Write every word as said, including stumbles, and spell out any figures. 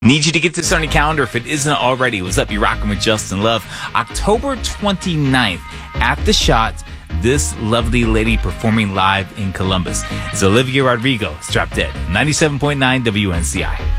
Need you to get this on your calendar if it isn't already. What's up? You're rocking with Justin Love. October twenty-ninth at the Shot, this lovely lady performing live in Columbus. It's Olivia Rodrigo. It's Drop Dead. ninety-seven point nine W N C I.